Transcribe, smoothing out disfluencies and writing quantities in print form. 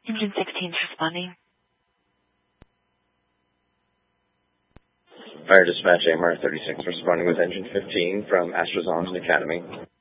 Engine 16 is responding. Fire Dispatch AMR 36 responding with Engine 15 from Astrozones Academy.